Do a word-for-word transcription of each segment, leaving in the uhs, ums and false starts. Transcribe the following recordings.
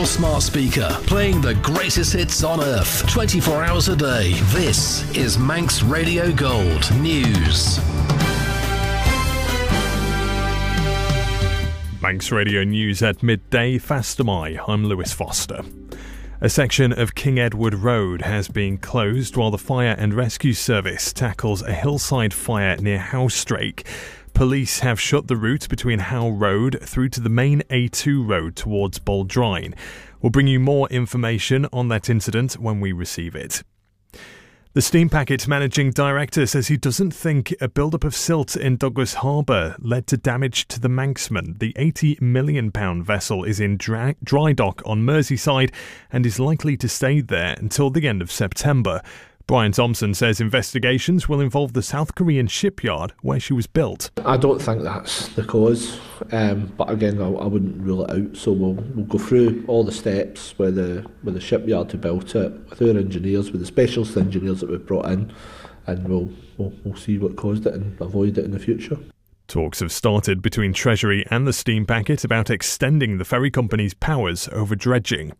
your smart speaker, playing the greatest hits on earth, twenty-four hours a day. This is Manx Radio Gold News. Manx Radio News at midday. Fastamai, I'm Lewis Foster. A section of King Edward Road has been closed while the Fire and Rescue Service tackles a hillside fire near Howstrake. Police have shut the route between Howe Road through to the main A two road towards Baldrine. We'll bring you more information on that incident when we receive it. The Steam Packet managing director says he doesn't think a build-up of silt in Douglas Harbour led to damage to the Manxman. The eighty million pounds vessel is in dry, dry dock on Merseyside and is likely to stay there until the end of September. Brian Thompson says investigations will involve the South Korean shipyard where she was built. I don't think that's the cause, um, but again, I, I wouldn't rule it out. So we'll, we'll go through all the steps with the with the shipyard who built it, with our engineers, with the specialist engineers that we've brought in, and we'll, we'll we'll see what caused it and avoid it in the future. Talks have started between Treasury and the Steam Packet about extending the ferry company's powers over dredging.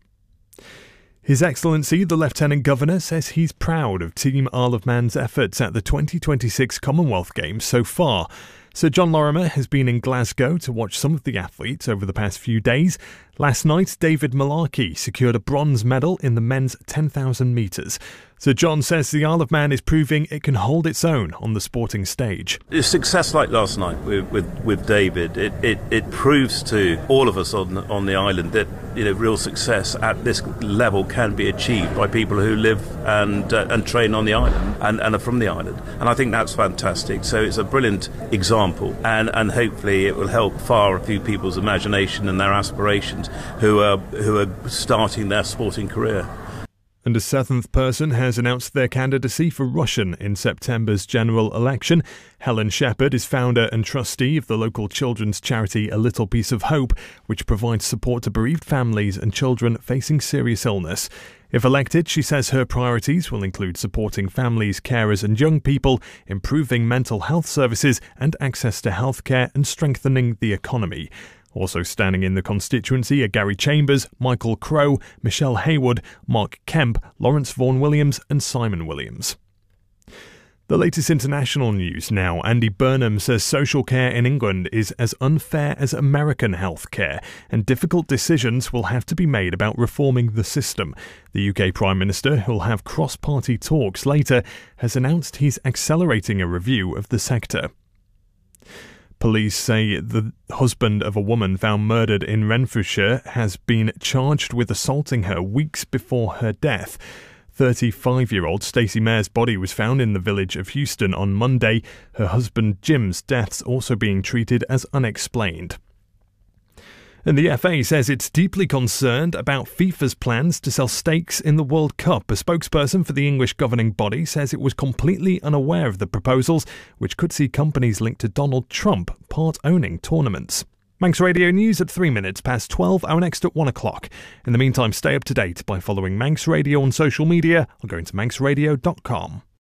His Excellency, the Lieutenant Governor, says he's proud of Team Isle of Man's efforts at the twenty twenty-six Commonwealth Games so far. Sir John Lorimer has been in Glasgow to watch some of the athletes over the past few days. Last night, David Malarkey secured a bronze medal in the men's ten thousand metres. Sir John says the Isle of Man is proving it can hold its own on the sporting stage. A success like last night with with, with David, it, it, it proves to all of us on on the island that, you know, real success at this level can be achieved by people who live and uh, and train on the island and, and are from the island. And I think that's fantastic. So it's a brilliant example, and, and hopefully it will help fire a few people's imagination and their aspirations who are who are starting their sporting career. And a seventh person has announced their candidacy for Rushen in September's general election. Helen Shepherd is founder and trustee of the local children's charity A Little Piece of Hope, which provides support to bereaved families and children facing serious illness. If elected, she says her priorities will include supporting families, carers and young people, improving mental health services and access to healthcare, and strengthening the economy. Also standing in the constituency are Gary Chambers, Michael Crowe, Michelle Haywood, Mark Kemp, Lawrence Vaughan Williams and Simon Williams. The latest international news now. Andy Burnham says social care in England is as unfair as American health care, and difficult decisions will have to be made about reforming the system. The U K Prime Minister, who'll have cross-party talks later, has announced he's accelerating a review of the sector. Police say the husband of a woman found murdered in Renfrewshire has been charged with assaulting her weeks before her death. thirty-five-year-old Stacey Mare's body was found in the village of Houston on Monday. Her husband Jim's death's also being treated as unexplained. And the F A says it's deeply concerned about FIFA's plans to sell stakes in the World Cup. A spokesperson for the English governing body says it was completely unaware of the proposals, which could see companies linked to Donald Trump part-owning tournaments. Manx Radio News at three minutes past twelve, our next at one o'clock. In the meantime, stay up to date by following Manx Radio on social media or going to manx radio dot com.